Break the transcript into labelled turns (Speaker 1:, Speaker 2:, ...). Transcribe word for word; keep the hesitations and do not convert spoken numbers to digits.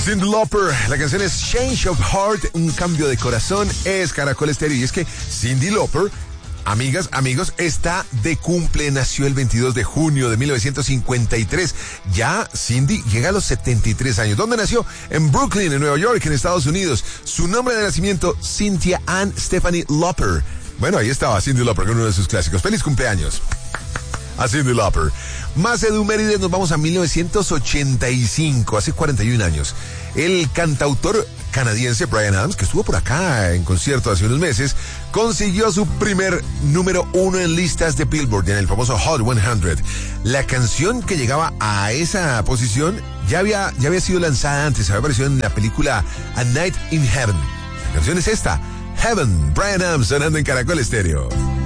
Speaker 1: Cyndi Lauper, la canción es Change of Heart, un cambio de corazón, es Caracol Estéreo. Y es que Cyndi Lauper, amigas, amigos, está de cumple, nació el veintidós de junio de mil novecientos cincuenta y tres. Ya Cyndi llega a los setenta y tres años. ¿Dónde nació? En Brooklyn, en Nueva York, en Estados Unidos. Su nombre de nacimiento, Cynthia Ann Stephanie Lauper. Bueno, ahí estaba Cyndi Lauper con uno de sus clásicos. ¡Feliz cumpleaños a Cyndi Lauper! Más edumérides, nos vamos a mil novecientos ochenta y cinco, hace cuarenta y un años. El cantautor canadiense Bryan Adams, que estuvo por acá en concierto hace unos meses, consiguió su primer número uno en listas de Billboard, en el famoso Hot cien. La canción que llegaba a esa posición ya había, ya había sido lanzada antes, había aparecido en la película A Night in Heaven. La canción es esta, Heaven, Bryan Adams sonando en Caracol Estéreo.